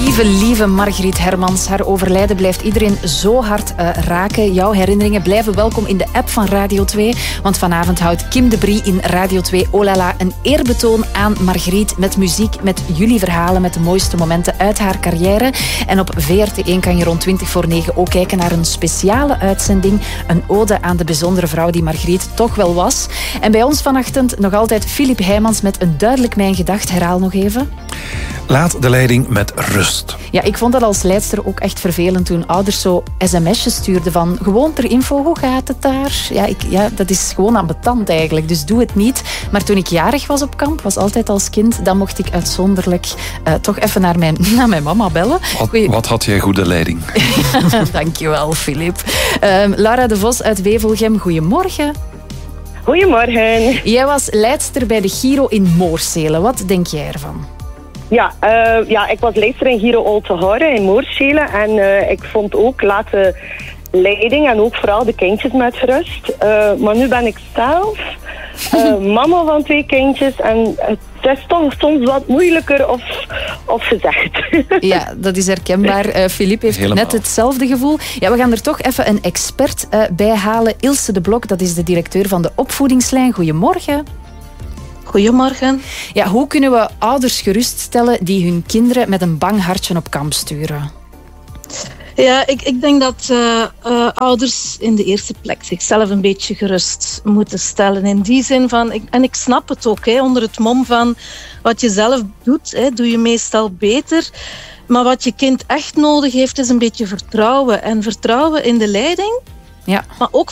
Lieve Margriet Hermans. Haar overlijden blijft iedereen zo hard raken. Jouw herinneringen blijven welkom in de app van Radio 2. Want vanavond houdt Kim de Brie in Radio 2 Olala een eerbetoon aan Margriet. Met muziek, met jullie verhalen, met de mooiste momenten uit haar carrière. En op VRT1 kan je rond 20:09 ook kijken naar een speciale uitzending. Een ode aan de bijzondere vrouw die Margriet toch wel was. En bij ons vanochtend nog altijd Filip Heijmans met een duidelijk mijn gedacht. Herhaal nog even. Laat de leiding met rust. Ja, ik vond dat als leidster ook echt vervelend toen ouders zo sms'jes stuurden van gewoon ter info, hoe gaat het daar? Ja, dat is gewoon ambetant eigenlijk, dus doe het niet. Maar toen ik jarig was op kamp, was altijd als kind, dan mocht ik uitzonderlijk toch even naar mijn mama bellen. Wat had jij goede leiding? Dankjewel, Filip. Laura de Vos uit Wevelgem, goedemorgen. Goedemorgen. Jij was leidster bij de Giro in Moorsele. Wat denk jij ervan? Ja, ik was leidster in Giro Oltehorre in Moorsele. En ik vond ook laat de leiding en ook vooral de kindjes met rust. Maar nu ben ik zelf mama van 2 kindjes. En het is toch soms wat moeilijker of gezegd. Ja, dat is herkenbaar. Filip heeft Helemaal net hetzelfde gevoel. Ja, we gaan er toch even een expert bij halen. Ilse de Blok, dat is de directeur van de opvoedingslijn. Goedemorgen. Goedemorgen. Ja, hoe kunnen we ouders geruststellen die hun kinderen met een bang hartje op kamp sturen? Ja, ik denk dat ouders in de eerste plek zichzelf een beetje gerust moeten stellen. In die zin van, en ik snap het ook, onder het mom van wat je zelf doet, doe je meestal beter. Maar wat je kind echt nodig heeft, is een beetje vertrouwen. En vertrouwen in de leiding, ja. maar ook